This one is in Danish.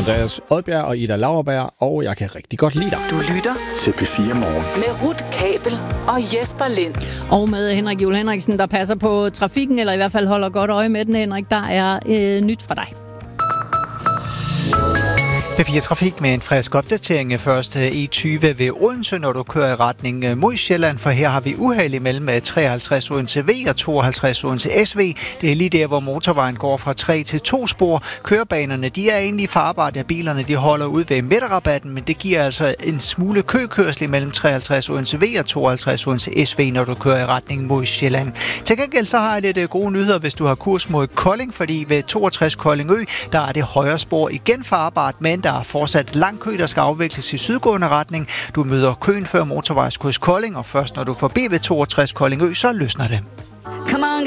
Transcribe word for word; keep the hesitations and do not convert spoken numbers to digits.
Andreas Odbjerg og Ida Lauerberg, og jeg kan rigtig godt lide dig. Du lytter til P fire Morgen med Ruth Kabel og Jesper Lind. Og med Henrik Juhl Henriksen, der passer på trafikken, eller i hvert fald holder godt øje med den, Henrik. Der er øh, nyt fra dig. P fire Trafik med en frisk opdatering. Først E tyve ved Odense, når du kører i retning mod Sjælland, for her har vi uheld imellem treoghalvtreds Odense V og tooghalvtreds Odense S V. Det er lige der, hvor motorvejen går fra tre til to spor. Kørebanerne, de er egentlig farbare, at bilerne de holder ud ved midterrabatten, men det giver altså en smule køkørsel imellem treoghalvtreds Odense V og tooghalvtreds Odense S V, når du kører i retning mod Sjælland. Til gengæld så har jeg lidt gode nyheder, hvis du har kurs mod Kolding, fordi ved toogtres Kolding Ø, der er det højre spor igen farbart, men der er fortsat lang kø, der skal afvikles i sydgående retning. Du møder køen før motorvejskryds Kolding, og først når du er forbi ved toogtres Kolding Ø, så løsner det.